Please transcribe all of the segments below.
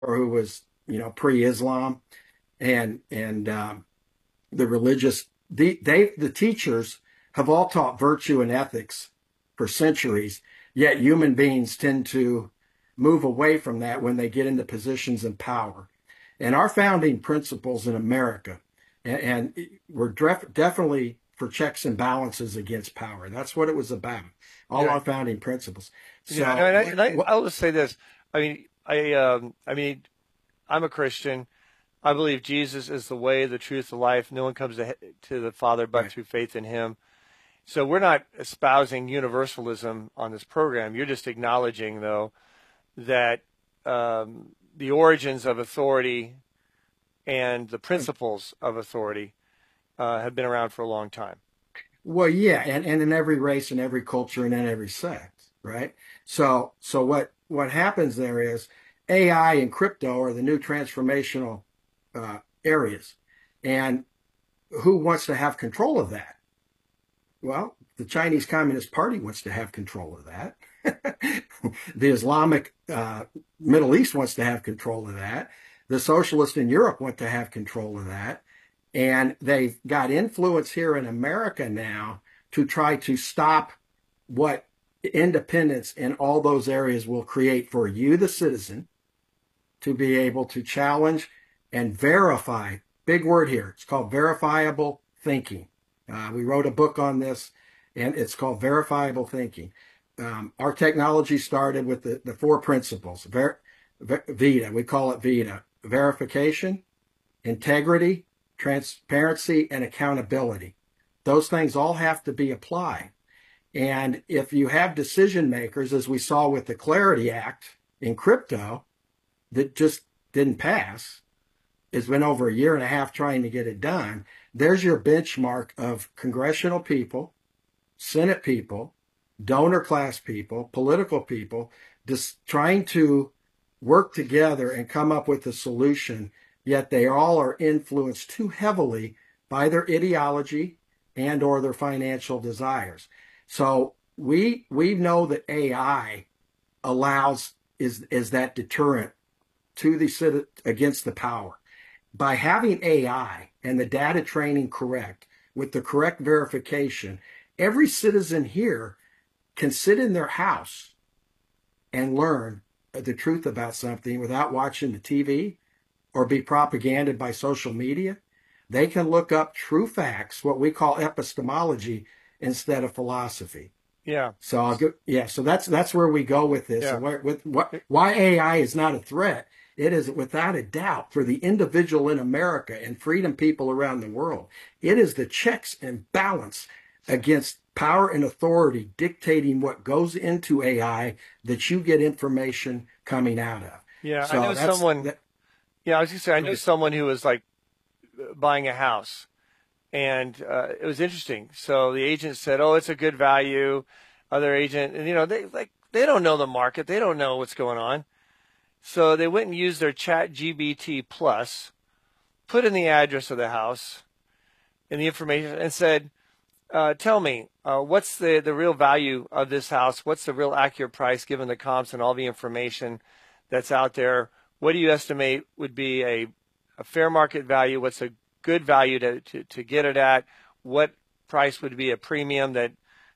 who was, pre-Islam, and the religious, the teachers have all taught virtue and ethics for centuries, yet human beings tend to move away from that when they get into positions of power. And our founding principles in America, and we're definitely for checks and balances against power. That's what it was about. All Yeah. our founding principles. Yeah. So I'll just say this. I mean, I'm a Christian. I believe Jesus is the way, the truth, the life. No one comes to the Father but right. through faith in Him. So we're not espousing universalism on this program. You're just acknowledging, though, that the origins of authority and the principles of authority have been around for a long time. Well, yeah, and in every race and every culture and in every sect, right? So what happens there is AI and crypto are the new transformational areas, and who wants to have control of that? Well, the Chinese Communist Party wants to have control of that. The Islamic Middle East wants to have control of that. The socialists in Europe want to have control of that. And they've got influence here in America now to try to stop what independence in all those areas will create for you, the citizen, to be able to challenge and verify. Big word here. It's called verifiable thinking. We wrote a book on this, and it's called Verifiable Thinking. Our technology started with the four principles. VITA, we call it VITA: verification, integrity, transparency, and accountability. Those things all have to be applied. And if you have decision makers, as we saw with the Clarity Act in crypto, that just didn't pass, it's been over a year and a half trying to get it done. There's your benchmark of congressional people, Senate people, donor class people, political people, just trying to work together and come up with a solution, yet they all are influenced too heavily by their ideology and or their financial desires. So we know that AI allows is that deterrent to the against the power. By having AI and the data training correct with the correct verification, every citizen here can sit in their house and learn the truth about something without watching the TV or be propagandized by social media. They can look up true facts, what we call epistemology, instead of philosophy. Yeah. So so that's where we go with this. Yeah. And why AI is not a threat. It is without a doubt for the individual in America and freedom people around the world. It is the checks and balance against power and authority dictating what goes into AI that you get information coming out of. Yeah. I So know someone. Yeah, I was going to say, I knew someone who was like buying a house, and it was interesting. So the agent said, "Oh, it's a good value." Other agent, and they don't know the market, they don't know what's going on. So they went and used their Chat GBT Plus, put in the address of the house and the information, and said, "Tell me, what's the real value of this house? What's the real accurate price given the comps and all the information that's out there? What do you estimate would be a fair market value? What's a good value to get it at? What price would be a premium that,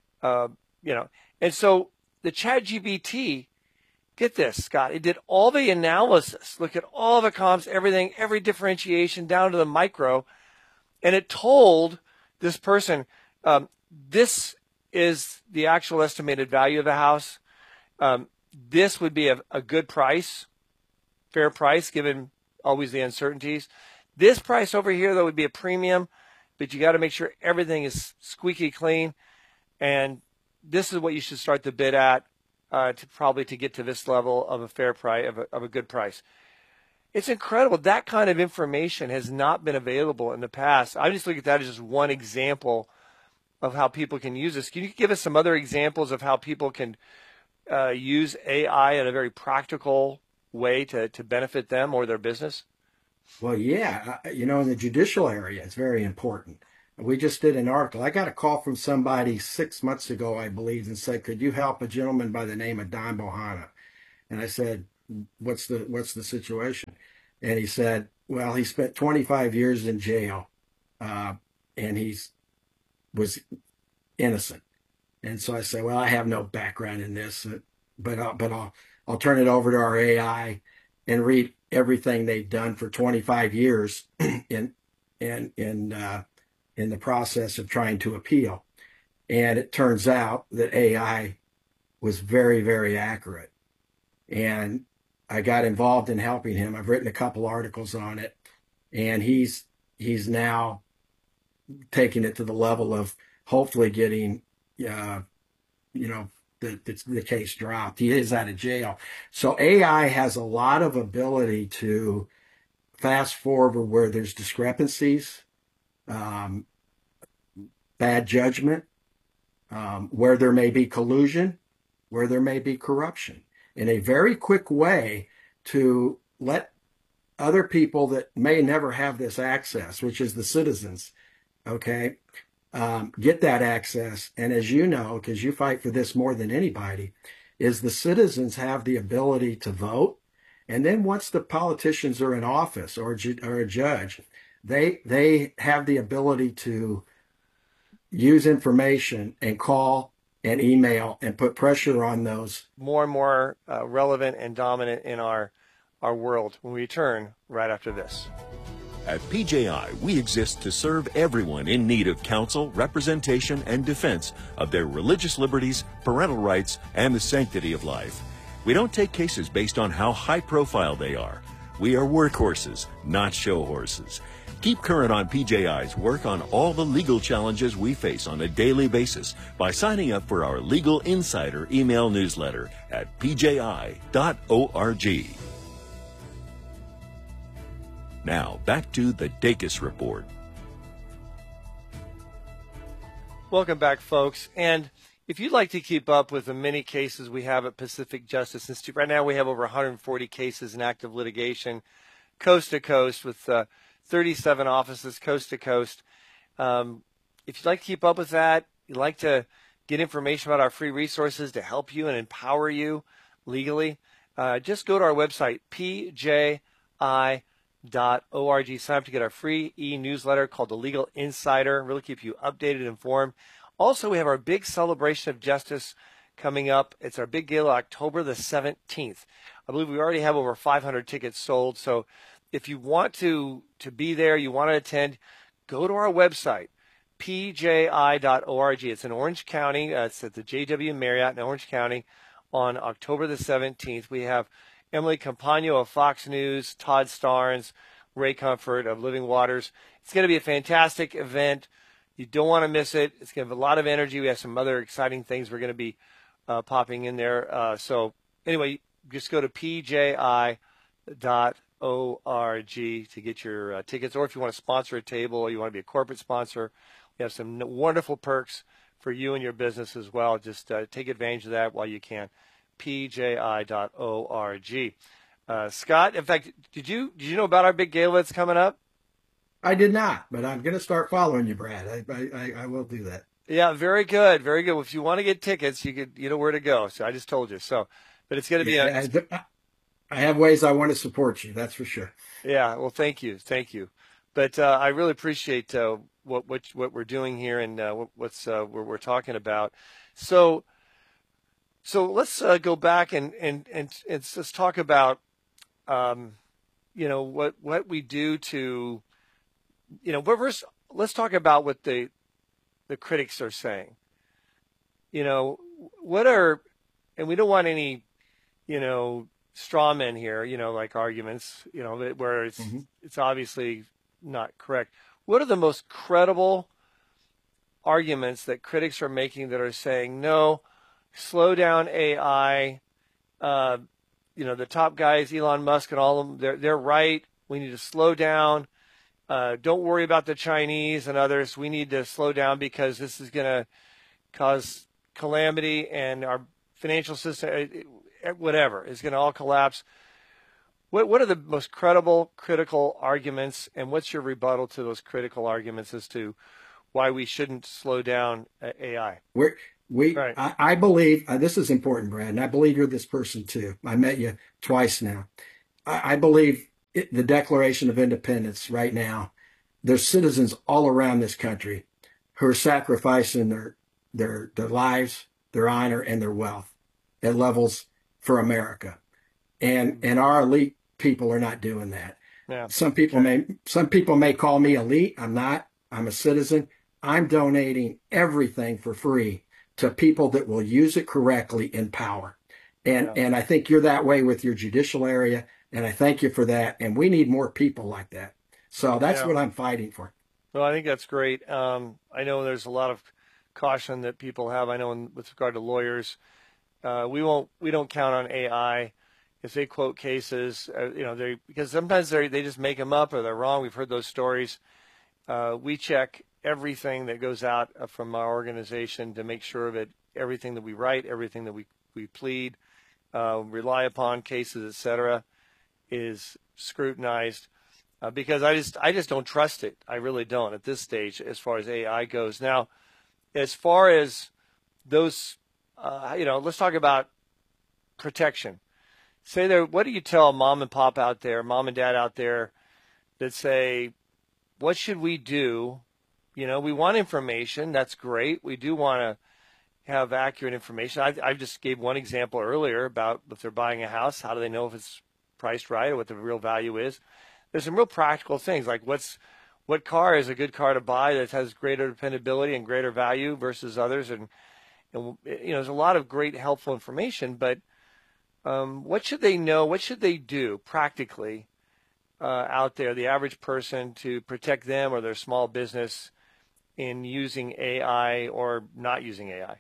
And so the Chat GBT, get this, Scott, it did all the analysis, look at all the comps, everything, every differentiation down to the micro, and it told this person, this is the actual estimated value of the house. This would be a good price, fair price, given always the uncertainties. This price over here, though, would be a premium, but you got to make sure everything is squeaky clean. And this is what you should start the bid at to get to this level of a fair price, of a good price. It's incredible. That kind of information has not been available in the past. I just look at that as just one example of how people can use this. Can you give us some other examples of how people can use AI in a very practical way to benefit them or their business? Well, yeah, in the judicial area, it's very important. We just did an article. I got a call from somebody 6 months ago, I believe, and said, "Could you help a gentleman by the name of Don Bohanna?" And I said, what's the situation? And he said, well, he spent 25 years in jail, and he's was innocent. And so I say, well, I have no background in this, I'll turn it over to our AI and read everything they've done for 25 years in in the process of trying to appeal. And it turns out that AI was very, very accurate. And I got involved in helping him. I've written a couple articles on it, and he's now taking it to the level of hopefully getting, the case dropped. He is out of jail. So AI has a lot of ability to fast forward where there's discrepancies, um, bad judgment, where there may be collusion, where there may be corruption, in a very quick way to let other people that may never have this access, which is the citizens, okay, get that access. And as you know, because you fight for this more than anybody, is the citizens have the ability to vote. And then once the politicians are in office or a judge, they have the ability to use information and call and email and put pressure on those. More and more relevant and dominant in our world when we return right after this. At PJI, we exist to serve everyone in need of counsel, representation, and defense of their religious liberties, parental rights, and the sanctity of life. We don't take cases based on how high profile they are. We are workhorses, not show horses. Keep current on PJI's work on all the legal challenges we face on a daily basis by signing up for our Legal Insider email newsletter at pji.org. Now, back to the Dacus Report. Welcome back, folks. And if you'd like to keep up with the many cases we have at Pacific Justice Institute, right now we have over 140 cases in active litigation, coast to coast, with 37 offices coast to coast. If you'd like to keep up with that, you'd like to get information about our free resources to help you and empower you legally, just go to our website, pji.org. Sign up to get our free e-newsletter called The Legal Insider. Really keep you updated and informed. Also, we have our big celebration of justice coming up. It's our big gala, October the 17th. I believe we already have over 500 tickets sold. So if you want to be there, you want to attend, go to our website, pji.org. It's in Orange County. It's at the JW Marriott in Orange County on October the 17th. We have Emily Campagno of Fox News, Todd Starnes, Ray Comfort of Living Waters. It's going to be a fantastic event. You don't want to miss it. It's going to have a lot of energy. We have some other exciting things we're going to be popping in there. So anyway, just go to pji.org to get your tickets. Or if you want to sponsor a table or you want to be a corporate sponsor, we have some wonderful perks for you and your business as well. Just take advantage of that while you can. pji.org. Scott, in fact, did you know about our big gala that's coming up? I did not, but I'm going to start following you, Brad. I will do that. Yeah, very good, very good. Well, if you want to get tickets, you know where to go. So I just told you. So, but it's going to be. I have ways I want to support you. That's for sure. Yeah. Well, thank you. But I really appreciate what we're doing here and what we're talking about. So let's go back and let's talk about what we do to. First, let's talk about what the critics are saying. And we don't want any, straw men here, like arguments, where it's obviously not correct. What are the most credible arguments that critics are making that are saying, no, slow down AI, the top guys, Elon Musk and all of them, they're right. We need to slow down. Don't worry about the Chinese and others. We need to slow down because this is going to cause calamity and our financial system, whatever, is going to all collapse. What are the most credible, critical arguments, and what's your rebuttal to those critical arguments as to why we shouldn't slow down AI? Right. I believe this is important, Brad, and I believe you're this person too. I met you twice now. I believe the Declaration of Independence right now. There's citizens all around this country who are sacrificing their lives, their honor, and their wealth at levels for America, and our elite people are not doing that. Yeah. Some people may call me elite. I'm not. I'm a citizen. I'm donating everything for free to people that will use it correctly in power. And I think you're that way with your judicial area. And I thank you for that. And we need more people like that. So that's what I'm fighting for. Well, I think that's great. I know there's a lot of caution that people have. I know with regard to lawyers, we don't count on AI if they quote cases. Because sometimes they just make them up or they're wrong. We've heard those stories. We check everything that goes out from our organization to make sure that everything that we write, everything that we plead, rely upon cases, etc., is scrutinized. Because I just don't trust it. I really don't at this stage as far as AI goes. Now, as far as those, let's talk about protection. What do you tell mom and pop out there, mom and dad out there that say, what should we do? We want information. That's great. We do want to have accurate information. I just gave one example earlier about if they're buying a house, how do they know if it's priced right or what the real value is? There's some real practical things like what car is a good car to buy that has greater dependability and greater value versus others, and there's a lot of great helpful information. But what should they know? What should they do practically out there, the average person, to protect them or their small business in using AI or not using AI?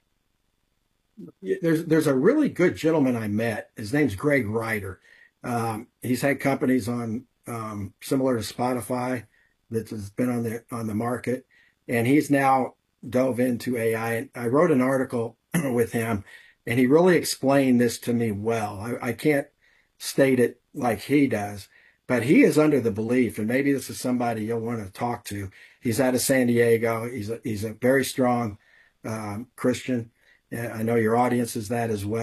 There's a really good gentleman I met. His name's Greg Ryder. He's had companies on similar to Spotify that has been on the market, and he's now dove into AI. And I wrote an article with him, and he really explained this to me well. I can't state it like he does, but he is under the belief, and maybe this is somebody you'll want to talk to. He's out of San Diego. He's a very strong Christian. I know your audience is that as well.